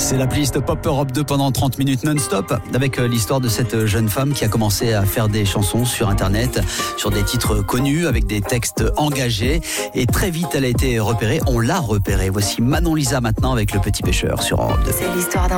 C'est la playlist Pop Europe 2 pendant 30 minutes non-stop avec l'histoire de cette jeune femme qui a commencé à faire des chansons sur Internet, sur des titres connus avec des textes engagés et très vite elle a été repérée, on l'a repérée. Voici Manon Lisa maintenant avec Le Petit Pêcheur sur Europe 2. C'est l'histoire d'un